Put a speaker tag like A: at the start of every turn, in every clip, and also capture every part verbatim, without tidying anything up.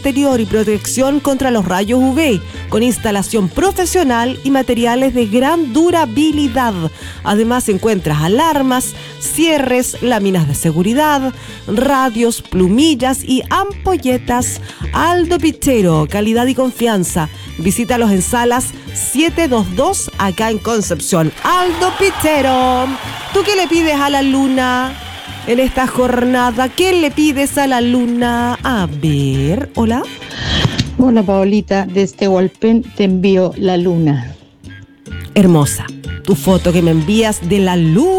A: interior y protección contra los rayos U V, con instalación profesional y materiales de gran durabilidad. Además encuentras alarmas, cierres, láminas de seguridad, radios, plumillas y ampolletas. Aldo Pichero, calidad y confianza. Visítalos en Salas setecientos veintidós, acá en Concepción. Aldo Pichero, ¿tú qué le pides a la luna en esta jornada? ¿Qué le pides a la luna? A ver, hola.
B: Hola, Paolita, desde Hualpén te envío la luna.
A: Hermosa, tu foto que me envías de la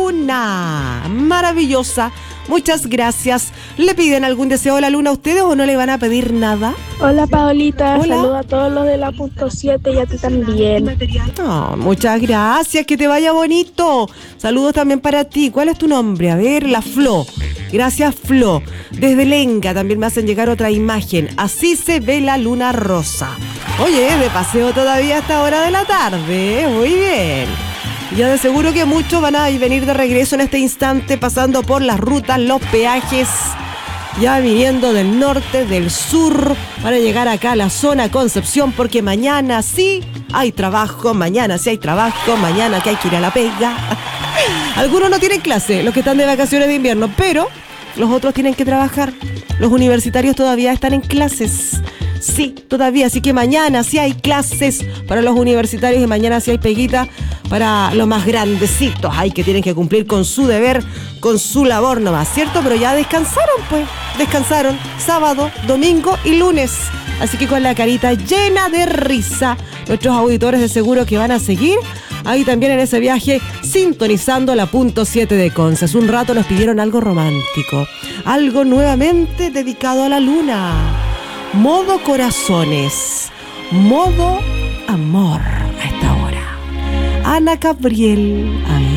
A: luna. Maravillosa. Muchas gracias. ¿Le piden algún deseo a la luna a ustedes o no le van a pedir nada?
C: Hola, Paolita.
A: Hola.
C: Saluda a todos los de la punto siete y a ti también.
A: Oh, muchas gracias. Que te vaya bonito. Saludos también para ti. ¿Cuál es tu nombre? A ver, la Flo. Gracias, Flo. Desde Lenca también me hacen llegar otra imagen. Así se ve la luna rosa. Oye, de paseo todavía a esta hora de la tarde. Muy bien. Ya de seguro que muchos van a venir de regreso en este instante, pasando por las rutas, los peajes, ya viniendo del norte, del sur, para llegar acá a la zona Concepción, porque mañana sí hay trabajo, mañana sí hay trabajo, mañana que hay que ir a la pega. Algunos no tienen clase, los que están de vacaciones de invierno, pero los otros tienen que trabajar. Los universitarios todavía están en clases. Sí, todavía, así que mañana sí hay clases para los universitarios y mañana sí hay peguita para los más grandecitos. Ay, que tienen que cumplir con su deber, con su labor nomás, ¿cierto? Pero ya descansaron, pues, descansaron sábado, domingo y lunes. Así que con la carita llena de risa, nuestros auditores de seguro que van a seguir ahí también en ese viaje, sintonizando la punto siete de Conce. Hace un rato nos pidieron algo romántico, algo nuevamente dedicado a la luna. Modo corazones, modo amor a esta hora. Ana Gabriel, a ver.